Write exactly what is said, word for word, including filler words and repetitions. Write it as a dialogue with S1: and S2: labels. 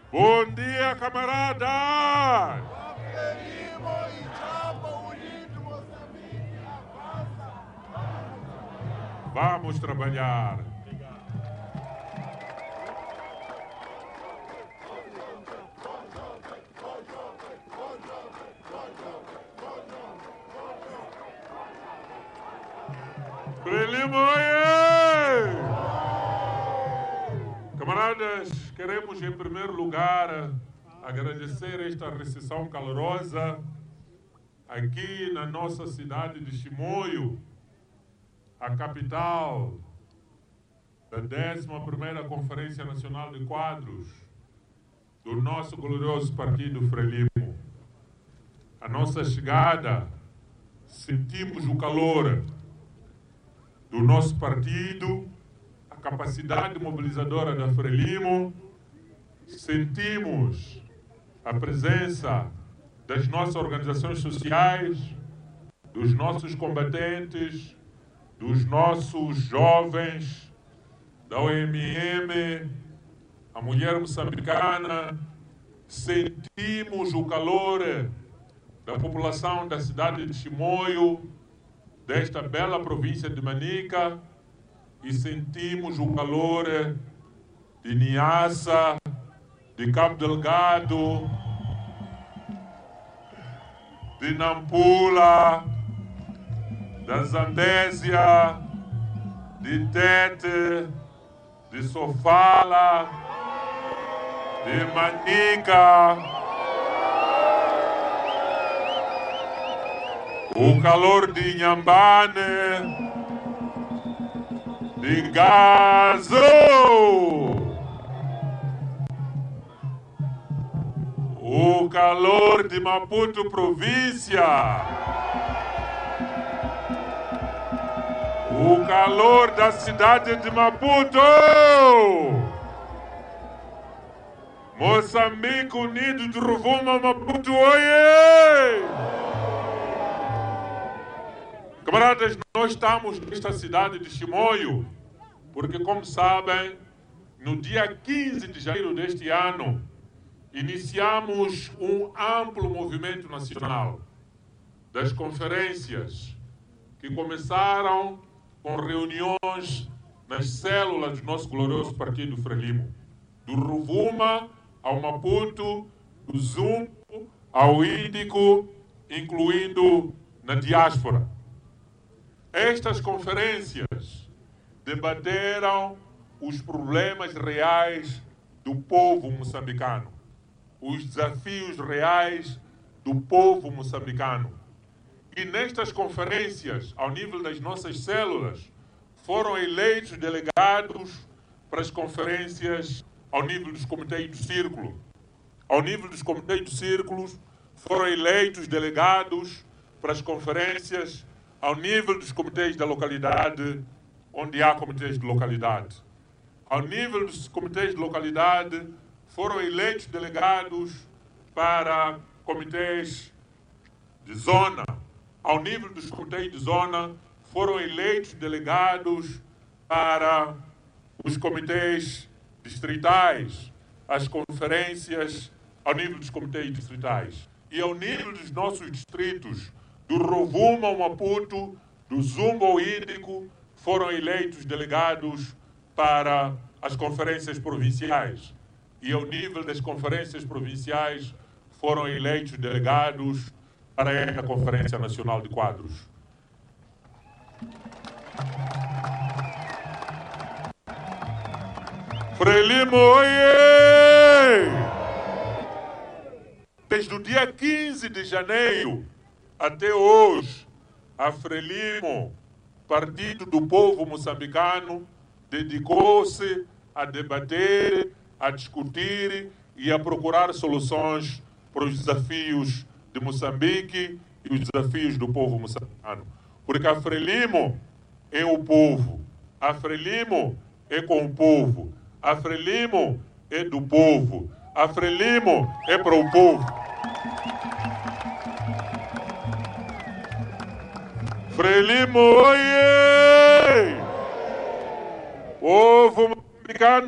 S1: Bom dia, camaradas! Vamos trabalhar. Frelimo, oiê! Camaradas, queremos em primeiro lugar agradecer esta recepção calorosa aqui na nossa cidade de Chimoio, a capital da décima primeira Conferência Nacional de Quadros do nosso glorioso partido Frelimo. A nossa chegada, sentimos o calor do nosso partido, a capacidade mobilizadora da Frelimo, sentimos a presença das nossas organizações sociais, dos nossos combatentes, dos nossos jovens, da O M M, a mulher moçambicana, sentimos o calor da população da cidade de Chimoio, desta bela província de Manica, e sentimos o calor de Niassa, de Cabo Delgado, de Nampula, da Zambésia, de Tete, de Sofala, de Manica, o calor de Inhambane, de Gazo, o calor de Maputo província, o calor da cidade de Maputo, Moçambique unido de Rovuma, Maputo, oiê! Camaradas, nós estamos nesta cidade de Chimoio porque, como sabem, no dia quinze de janeiro deste ano, iniciamos um amplo movimento nacional das conferências que começaram com reuniões nas células do nosso glorioso partido Frelimo, do Rovuma ao Maputo, do Zumbo ao Índico, incluindo na diáspora. Estas conferências debateram os problemas reais do povo moçambicano, os desafios reais do povo moçambicano. E nestas conferências, ao nível das nossas células, foram eleitos delegados para as conferências ao nível dos comitês do círculo. Ao nível dos comitês do círculo, foram eleitos delegados para as conferências ao nível dos comitês da localidade, onde há comitês de localidade. Ao nível dos comitês de localidade, foram eleitos delegados para comitês de zona. Ao nível dos comitês de zona, foram eleitos delegados para os comitês distritais, as conferências ao nível dos comitês distritais. E ao nível dos nossos distritos, do Rovuma ao Maputo, do Zumbo ao Índico, foram eleitos delegados para as conferências provinciais. E ao nível das conferências provinciais, foram eleitos delegados para esta Conferência Nacional de Quadros. Frelimo, oiê! Desde o dia quinze de janeiro até hoje, a Frelimo, Partido do Povo Moçambicano, dedicou-se a debater, a discutir e a procurar soluções para os desafios de Moçambique e os desafios do povo moçambicano. Porque a Frelimo é o povo, a Frelimo é com o povo, a Frelimo é do povo, a Frelimo é para o povo. Frelimo, oiê! Povo moçambicano,